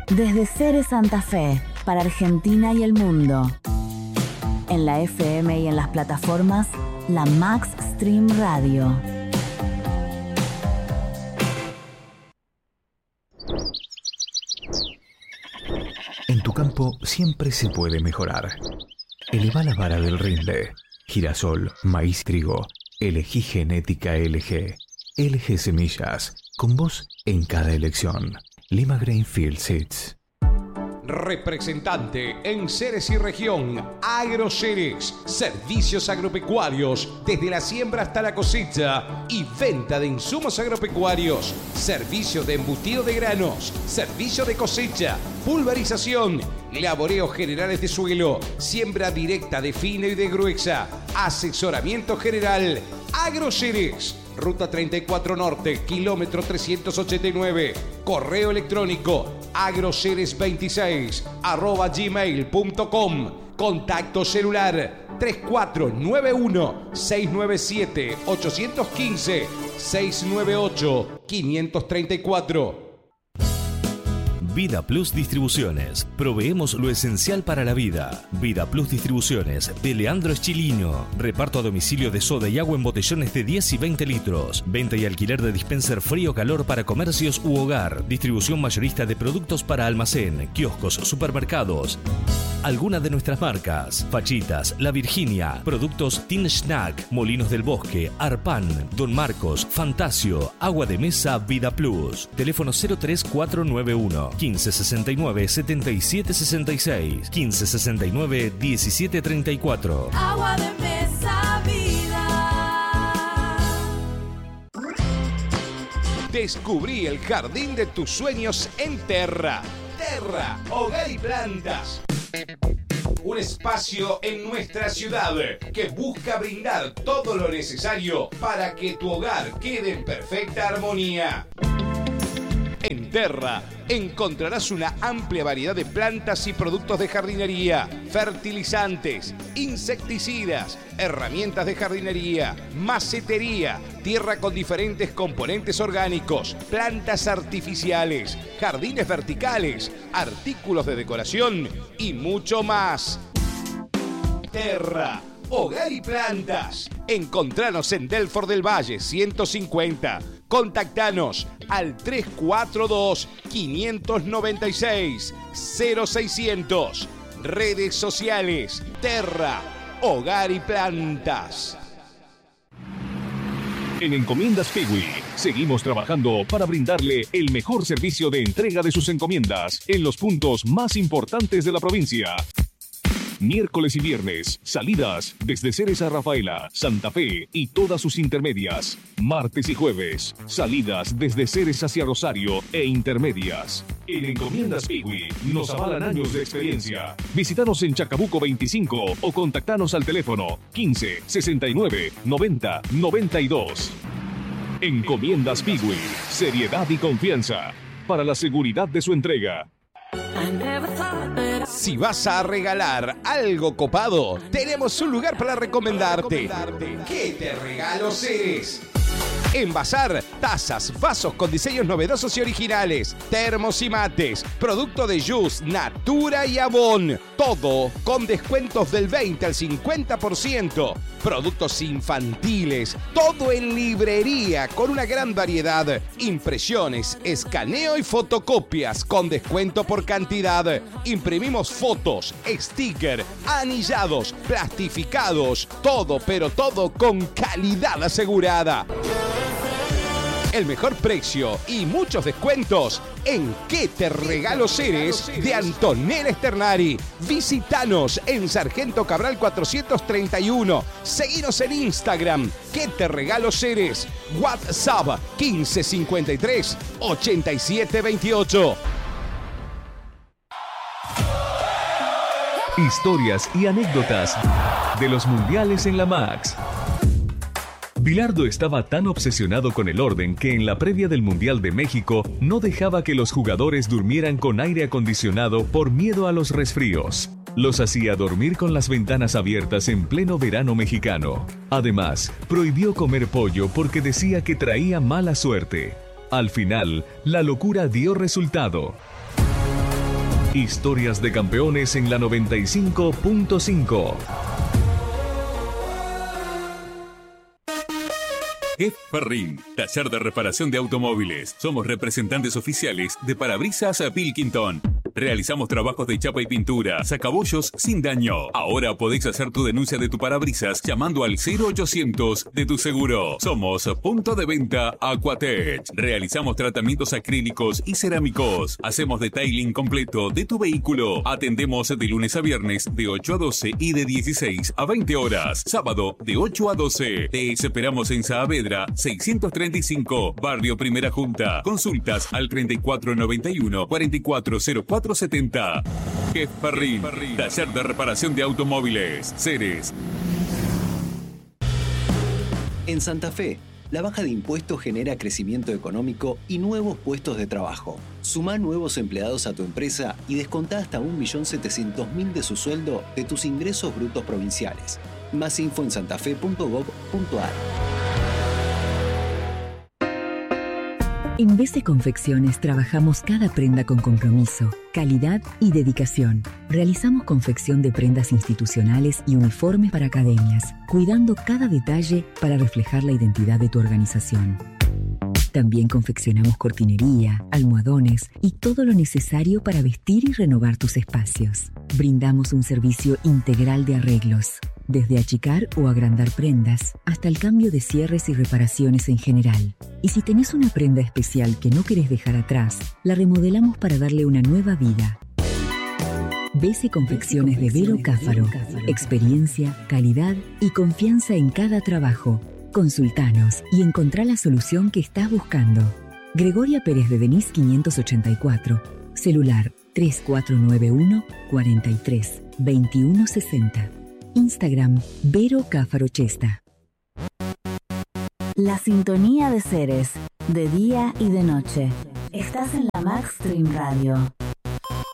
Desde Ceres Santa Fe, para Argentina y el mundo. En la FM y en las plataformas, la Max Stream Radio. En tu campo siempre se puede mejorar. Eleva la vara del rinde. Girasol, maíz, trigo. Elegí genética LG. LG Semillas. Con vos en cada elección. Lima Grainfield Seeds. Representante en Ceres y región, AgroCeres, servicios agropecuarios desde la siembra hasta la cosecha y venta de insumos agropecuarios, servicio de embutido de granos, servicio de cosecha, pulverización, laboreos generales de suelo, siembra directa de fina y de gruesa, asesoramiento general, AgroCeres. Ruta 34 Norte, kilómetro 389. Correo electrónico agroceres26@gmail.com. Contacto celular 3491-697-815, 698-534. Vida Plus Distribuciones. Proveemos lo esencial para la vida. Vida Plus Distribuciones de Leandro Eschilino. Reparto a domicilio de soda y agua en botellones de 10 y 20 litros. Venta y alquiler de dispenser frío-calor para comercios u hogar. Distribución mayorista de productos para almacén, kioscos, supermercados. Algunas de nuestras marcas: Fachitas, La Virginia, productos Tin Snack, Molinos del Bosque, Arpan, Don Marcos, Fantasio, Agua de Mesa, Vida Plus. Teléfono 03491 1569 7766 1569 1734. Agua de Mesa, vida. Descubrí el jardín de tus sueños en Terra. Terra, hogar y plantas. Un espacio en nuestra ciudad que busca brindar todo lo necesario para que tu hogar quede en perfecta armonía. En Terra encontrarás una amplia variedad de plantas y productos de jardinería, fertilizantes, insecticidas, herramientas de jardinería, macetería, tierra con diferentes componentes orgánicos, plantas artificiales, jardines verticales, artículos de decoración y mucho más. Terra, hogar y plantas. Encontranos en Delfort del Valle 150. Contactanos al 342-596-0600. Redes sociales: Terra, hogar y plantas. En Encomiendas Piwi seguimos trabajando para brindarle el mejor servicio de entrega de sus encomiendas en los puntos más importantes de la provincia. Miércoles y viernes, salidas desde Ceres a Rafaela, Santa Fe y todas sus intermedias. Martes y jueves, salidas desde Ceres hacia Rosario e intermedias. En Encomiendas Piwi nos avalan años de experiencia. Visítanos en Chacabuco 25 o contactanos al teléfono 15 69 90 92. Encomiendas Piwi, seriedad y confianza para la seguridad de su entrega. Si vas a regalar algo copado, tenemos un lugar para recomendarte. ¿Qué te regalo, Ceres? Envasar, tazas, vasos con diseños novedosos y originales, termos y mates, producto de Just, Natura y Avon. Todo con descuentos del 20 al 50%. Productos infantiles, todo en librería con una gran variedad. Impresiones, escaneo y fotocopias con descuento por cantidad. Imprimimos fotos, sticker, anillados, plastificados. Todo, pero todo con calidad asegurada. El mejor precio y muchos descuentos en ¿Qué te regalo, Ceres? De Antonella Esternari. Visítanos en Sargento Cabral 431. Seguinos en Instagram. ¿Qué te regalo, Ceres? WhatsApp 1553 8728. Historias y anécdotas de los mundiales en la Max. Bilardo estaba tan obsesionado con el orden que en la previa del Mundial de México no dejaba que los jugadores durmieran con aire acondicionado por miedo a los resfríos. Los hacía dormir con las ventanas abiertas en pleno verano mexicano. Además, prohibió comer pollo porque decía que traía mala suerte. Al final, la locura dio resultado. Historias de campeones en la 95.5. Ferrín, taller de reparación de automóviles. Somos representantes oficiales de Parabrisas Pilkington. Realizamos trabajos de chapa y pintura, sacabollos sin daño. Ahora podéis hacer tu denuncia de tu parabrisas llamando al 0800 de tu seguro. Somos punto de venta Aquatech. Realizamos tratamientos acrílicos y cerámicos. Hacemos detailing completo de tu vehículo. Atendemos de lunes a viernes de 8 a 12 y de 16 a 20 horas. Sábado de 8 a 12. Te esperamos en Saavedra 635, Barrio Primera Junta. Consultas al 3491 440470. Ferrín, taller de reparación de automóviles. Ceres. En Santa Fe, la baja de impuestos genera crecimiento económico y nuevos puestos de trabajo. Sumá nuevos empleados a tu empresa y descontá hasta 1.700.000 de su sueldo de tus ingresos brutos provinciales. Más info en santafe.gov.ar. En BC Confecciones trabajamos cada prenda con compromiso, calidad y dedicación. Realizamos confección de prendas institucionales y uniformes para academias, cuidando cada detalle para reflejar la identidad de tu organización. También confeccionamos cortinería, almohadones y todo lo necesario para vestir y renovar tus espacios. Brindamos un servicio integral de arreglos, desde achicar o agrandar prendas hasta el cambio de cierres y reparaciones en general. Y si tenés una prenda especial que no querés dejar atrás, la remodelamos para darle una nueva vida. BC Confecciones de Vero Cáfaro. Experiencia, calidad y confianza en cada trabajo. Consultanos y encontrá la solución que estás buscando. Gregoria Pérez de Denis 584. Celular 3491 43 21 60. Instagram Vero Cáfaro Chesta. La sintonía de Ceres, de día y de noche. Estás en la Max Stream Radio.